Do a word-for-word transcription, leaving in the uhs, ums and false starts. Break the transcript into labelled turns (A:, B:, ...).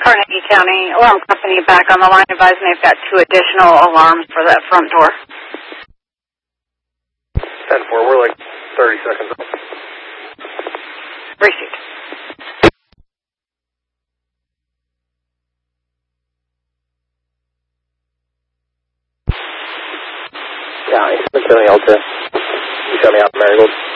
A: Carnegie County Alarm Company back on the line, advising they've got two additional alarms for that front door.
B: ten four, we're like thirty seconds up.
A: Received.
B: Yeah, it's McKinley L two. You shut me out, Marigold.